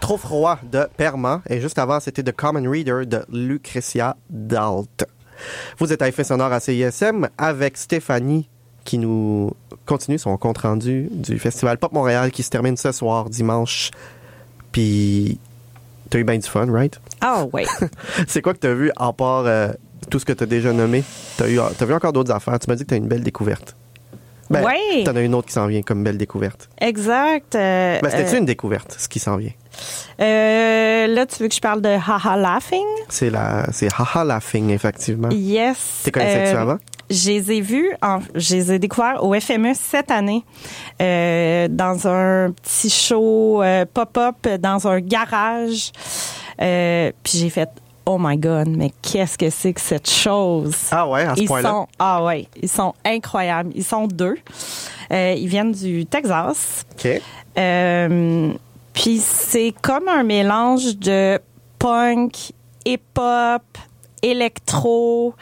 Trop froid de Perma. Et juste avant, c'était The Common Reader de Lucretia Dalt. Vous êtes à Effet sonore à CISM avec Stéphanie qui nous continue son compte-rendu du Festival Pop Montréal qui se termine ce soir, dimanche. Puis, t'as eu bien du fun, right? Ah oui. C'est quoi que t'as vu à part tout ce que t'as déjà nommé? T'as vu encore d'autres affaires. Tu m'as dit que t'as une belle découverte. Ben, oui. T'en as une autre qui s'en vient comme belle découverte. Exact. C'était-tu une découverte, ce qui s'en vient? Là, tu veux que je parle de Haha Laughing? C'est Haha Laughing, effectivement. Yes. Tu connaissais-tu avant? Je les ai vus, je les ai découverts au FME cette année, dans un petit show pop-up dans un garage. Puis j'ai fait, oh my God, mais qu'est-ce que c'est que cette chose? Ah ouais, à ce point-là? Ils sont incroyables. Ils sont 2. Ils viennent du Texas. OK. Puis c'est comme un mélange de punk, hip-hop, électro.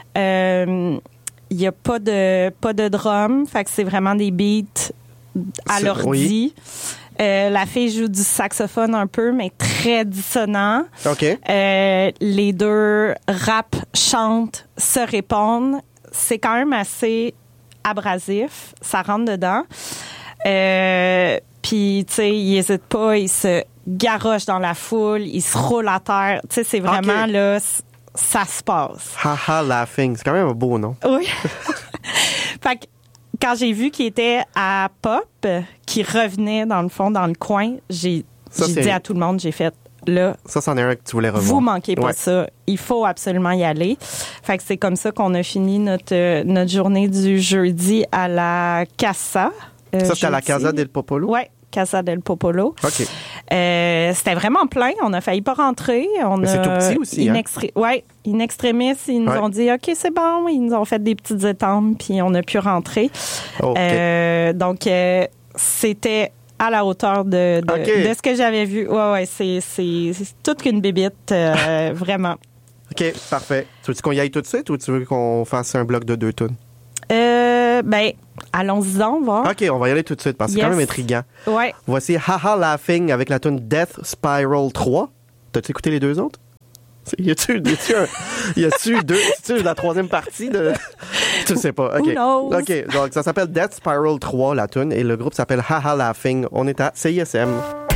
Il n'y a pas de drum, fait que c'est vraiment des beats à l'ordi. Oui. La fille joue du saxophone un peu, mais très dissonant. OK. Les deux rappent, chantent, se répondent. C'est quand même assez abrasif. Ça rentre dedans. Puis, tu sais, ils n'hésitent pas. Ils se garochent dans la foule. Ils se roulent à terre. Tu sais, c'est vraiment, là, ça se passe. Haha Laughing. C'est quand même un beau nom. Oui. Fait que, quand j'ai vu qu'il était à Pop, qu'il revenait dans le fond, dans le coin, j'ai dit à tout le monde, j'ai fait, là, ça, c'en est un que tu voulais revoir. Vous manquez pas ça. Il faut absolument y aller. Fait que c'est comme ça qu'on a fini notre journée du jeudi à la Casa. Ça, c'était à la Casa del Popolo? Oui, Casa del Popolo. OK. C'était vraiment plein. On a failli pas rentrer. Mais c'est tout petit aussi, hein? Oui, in extremis, ils nous ont dit, OK, c'est bon. Ils nous ont fait des petites étampes, puis on a pu rentrer. Okay. Donc, c'était à la hauteur de ce que j'avais vu. Ouais, c'est toute qu'une bébite, vraiment. OK, parfait. Tu veux qu'on y aille tout de suite ou tu veux qu'on fasse un bloc de 2 tunes? Ben, allons-y, voir. OK, on va y aller tout de suite parce que c'est quand même intriguant. Ouais. Voici Haha Laughing avec la tune Death Spiral 3. T'as-tu écouté les 2 autres? Y a-tu deux? C'est-tu la 3e partie de. Tu le sais pas. OK. Who knows? OK, donc ça s'appelle Death Spiral 3, la tune, et le groupe s'appelle Haha Laughing. On est à CISM.